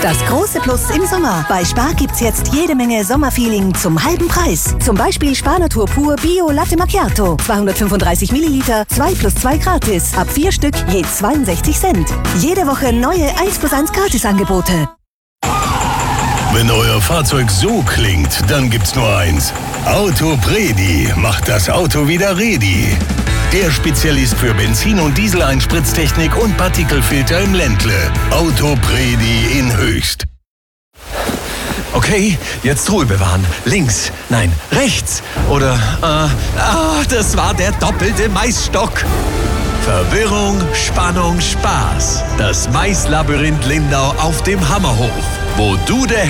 Das große Plus im Sommer. Bei Spar gibt's jetzt jede Menge Sommerfeeling zum halben Preis. Zum Beispiel Spar Natur Pur Bio Latte Macchiato. 235 Milliliter, 2+2 gratis. Ab 4 Stück, je 62 Cent. Jede Woche neue 1+1 Gratisangebote. Wenn euer Fahrzeug so klingt, dann gibt's nur eins. Autopredi macht das Auto wieder ready. Der Spezialist für Benzin- und Diesel-Einspritztechnik und Partikelfilter im Ländle. Autopredi in Höchst. Okay, jetzt Ruhe bewahren. Links, nein, rechts. Oder, das war der doppelte Maisstock. Verwirrung, Spannung, Spaß. Das Maislabyrinth Lindau auf dem Hammerhof, wo du der